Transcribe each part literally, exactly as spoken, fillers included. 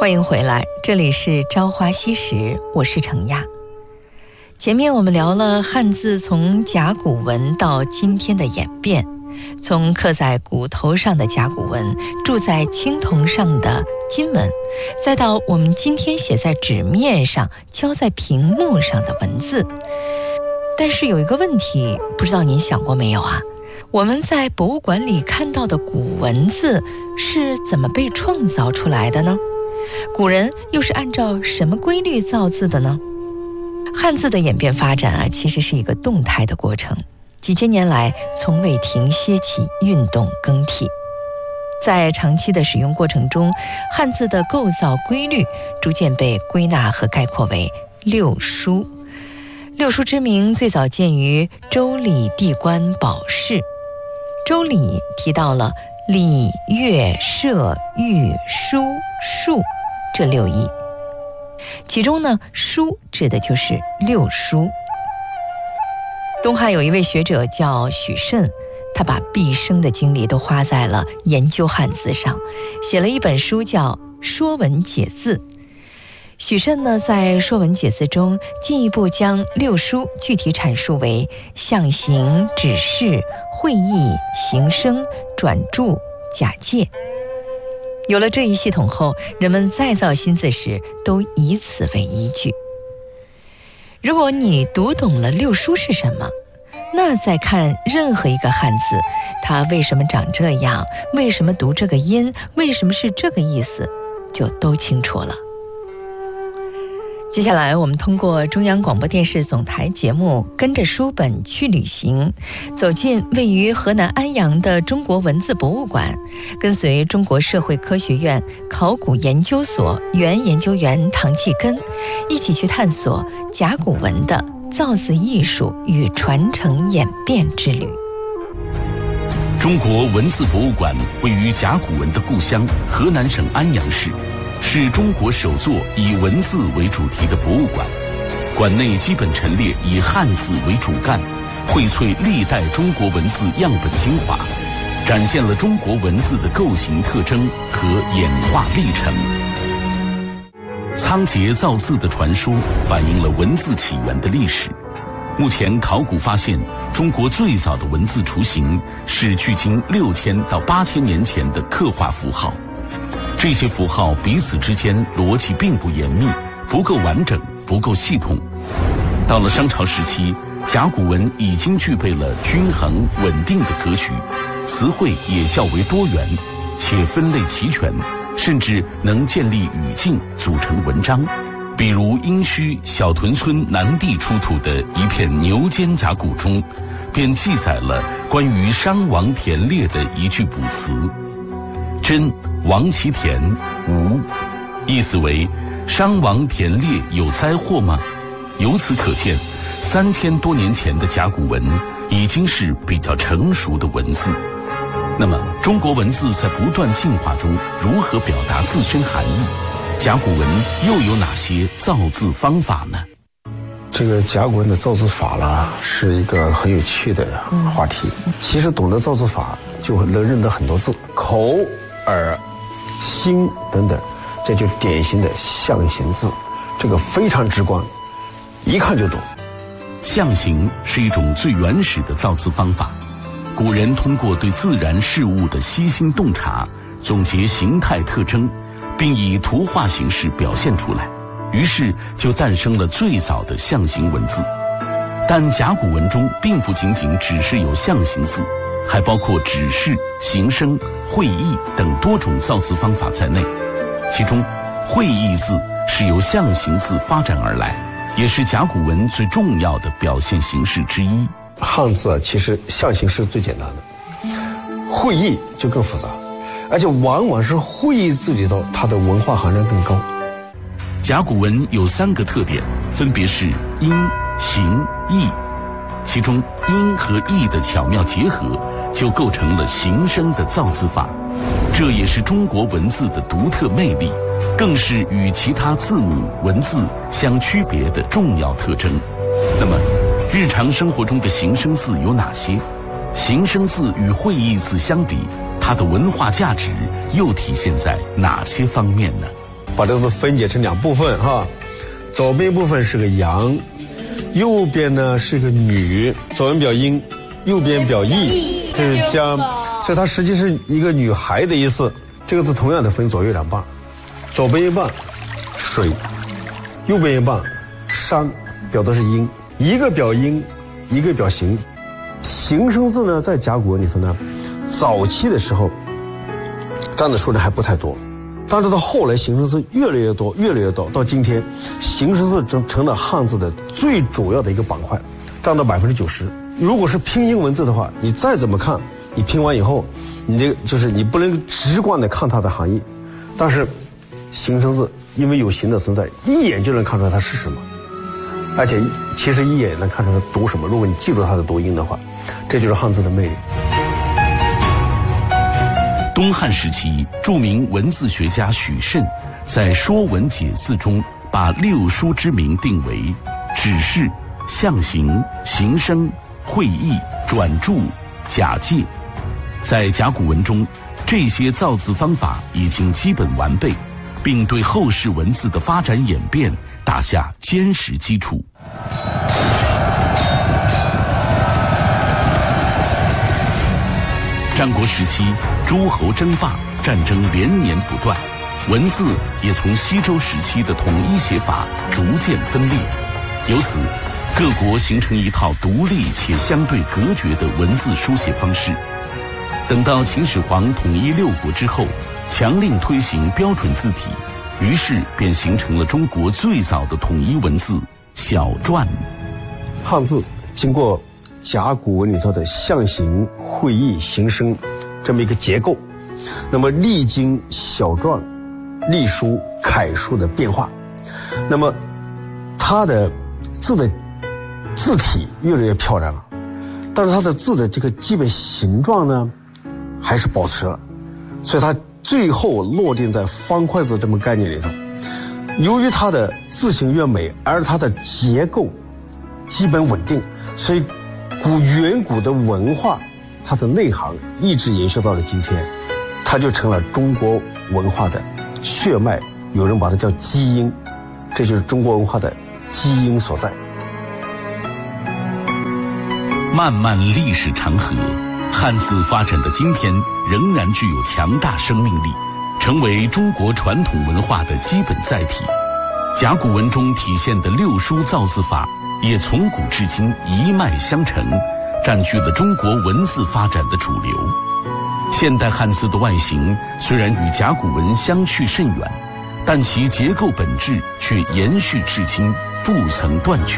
欢迎回来，这里是朝花夕拾，我是程亚。前面我们聊了汉字从甲骨文到今天的演变，从刻在骨头上的甲骨文，铸在青铜上的金文，再到我们今天写在纸面上、敲在屏幕上的文字。但是有一个问题，不知道您想过没有啊？我们在博物馆里看到的古文字是怎么被创造出来的呢？古人又是按照什么规律造字的呢？汉字的演变发展啊，其实是一个动态的过程，几千年来从未停歇起运动更替。在长期的使用过程中，汉字的构造规律逐渐被归纳和概括为六书。六书之名最早见于周礼地官宝释。周礼提到了礼、乐、射、御、书、数这六艺，其中呢，书指的就是六书。东汉有一位学者叫许慎，他把毕生的精力都花在了研究汉字上，写了一本书叫《说文解字》。许慎呢，在《说文解字》中进一步将六书具体阐述为象形、指示、会意、形声、转注、假借。有了这一系统后，人们再造新字时都以此为依据。如果你读懂了六书是什么，那再看任何一个汉字，它为什么长这样，为什么读这个音，为什么是这个意思，就都清楚了。接下来我们通过中央广播电视总台节目《跟着书本去旅行》，走进位于河南安阳的中国文字博物馆，跟随中国社会科学院考古研究所原研究员唐继根，一起去探索甲骨文的造字艺术与传承演变之旅。 中国文字博物馆位于甲骨文的故乡河南省安阳市，是中国首座以文字为主题的博物馆。馆内基本陈列以汉字为主干，荟萃历代中国文字样本精华，展现了中国文字的构型特征和演化历程。仓颉造字的传说反映了文字起源的历史。目前考古发现，中国最早的文字雏形是距今六千到八千年前的刻画符号。这些符号彼此之间逻辑并不严密，不够完整，不够系统。到了商朝时期，甲骨文已经具备了均衡稳定的格局，词汇也较为多元，且分类齐全，甚至能建立语境，组成文章。比如殷墟小屯村南地出土的一片牛肩甲骨中，便记载了关于商王田猎的一句卜辞：真王其田无，意思为商王田猎有灾祸吗？由此可见，三千多年前的甲骨文已经是比较成熟的文字。那么中国文字在不断进化中如何表达自身含义？甲骨文又有哪些造字方法呢？ 这个甲骨文的造字法呢，是一个很有趣的话题。其实懂得造字法，就能认得很多字，口、耳、心等等，这就典型的象形字，这个非常直观，一看就懂。 象形是一种最原始的造字方法，古人通过对自然事物的悉心洞察，总结形态特征，并以图画形式表现出来，于是就诞生了最早的象形文字。但甲骨文中并不仅仅只是有象形字，还包括指示、形声、会意等多种造字方法在内。其中会意字是由象形字发展而来，也是甲骨文最重要的表现形式之一。 汉字啊，其实象形是最简单的，会意就更复杂，而且往往是会意字里头它的文化含量更高。 甲骨文有三个特点，分别是音、形、意，其中音和意的巧妙结合，就构成了形声的造字法。这也是中国文字的独特魅力，更是与其他字母文字相区别的重要特征。那么日常生活中的形声字有哪些？形声字与会意字相比，它的文化价值又体现在哪些方面呢？ 把这个字分解成两部分哈，左边部分是个阳，右边呢是个女，左边表阴，右边表义，这是江，所以它实际是一个女孩的意思。这个字同样的分左右两半，左边一半水，右边一半山，表的是阴，一个表阴，一个表形。形声字呢，在甲骨文里头呢，早期的时候占的数量还不太多，但是到后来形声字越来越多，越来越多，到今天形声字成成了汉字的最主要的一个板块，占到百分之九十。如果是拼音文字的话，你再怎么看，你拼完以后，你这个就是你不能直观的看它的含义，但是形声字因为有形的存在，一眼就能看出来它是什么，而且其实一眼也能看出它读什么。如果你记住它的读音的话，这就是汉字的魅力。 东汉时期，著名文字学家许慎在《说文解字》中把六书之名定为指示、象形、形声、会意、转注、假借。在甲骨文中，这些造字方法已经基本完备，并对后世文字的发展演变打下坚实基础。战国时期，诸侯争霸，战争连年不断，文字也从西周时期的统一写法逐渐分裂，由此各国形成一套独立且相对隔绝的文字书写方式。等到秦始皇统一六国之后，强令推行标准字体，于是便形成了中国最早的统一文字小篆。 汉字经过甲骨文里头的象形、会意、形声这么一个结构，那么历经小篆、隶书、楷书的变化，那么它的字的字体越来越漂亮了，但是它的字的这个基本形状呢还是保持了，所以它最后落定在方块字这么概念里头。由于它的字形越美，而它的结构基本稳定，所以古远古的文化，它的内涵一直延续到了今天，它就成了中国文化的血脉，有人把它叫基因，这就是中国文化的基因所在。 漫漫历史长河，汉字发展的今天仍然具有强大生命力，成为中国传统文化的基本载体。甲骨文中体现的六书造字法也从古至今一脉相承，占据了中国文字发展的主流。现代汉字的外形虽然与甲骨文相去甚远，但其结构本质却延续至今，不曾断绝。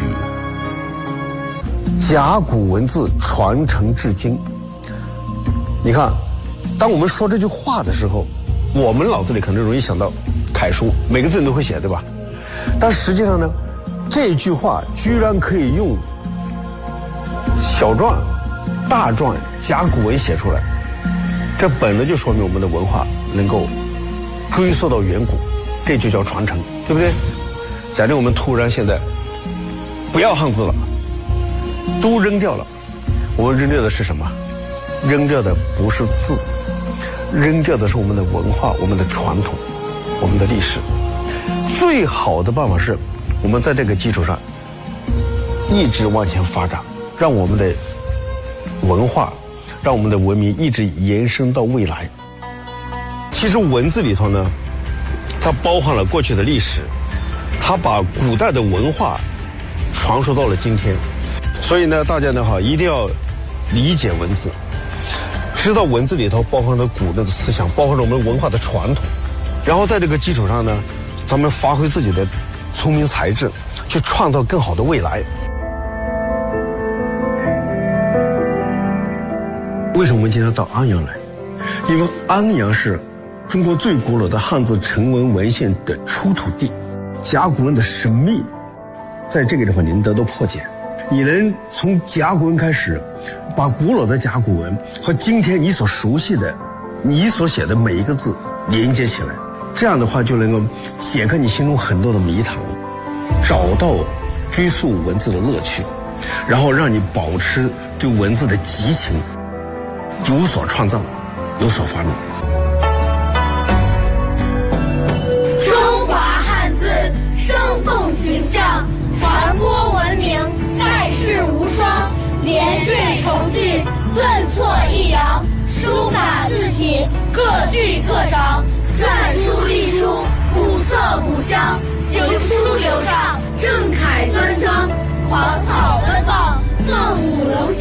甲骨文字传承至今，你看，当我们说这句话的时候，我们脑子里可能容易想到楷书，每个字你都会写，对吧？但实际上呢，这句话居然可以用小篆、大篆、甲骨文写出来，这本来就说明我们的文化能够追溯到远古，这就叫传承，对不对？假定我们突然现在不要汉字了，都扔掉了，我们扔掉的是什么？扔掉的不是字，扔掉的是我们的文化、我们的传统、我们的历史。最好的办法是我们在这个基础上一直往前发展，让我们的文化，让我们的文明一直延伸到未来。其实文字里头呢，它包含了过去的历史，它把古代的文化传输到了今天。所以呢，大家呢哈一定要理解文字，知道文字里头包含了古代的思想，包含了我们文化的传统，然后在这个基础上呢，咱们发挥自己的聪明才智，去创造更好的未来。为什么我们今天到安阳来？因为安阳是中国最古老的汉字成文文献的出土地，甲骨文的神秘在这个地方你能得到破解。你能从甲骨文开始，把古老的甲骨文和今天你所熟悉的、你所写的每一个字连接起来，这样的话就能够解开你心中很多的迷团，找到追溯文字的乐趣，然后让你保持对文字的激情，有所创造，有所发明。 中华民各具特长，篆书隶书，古色古香，行书流畅，正楷端庄，狂草奔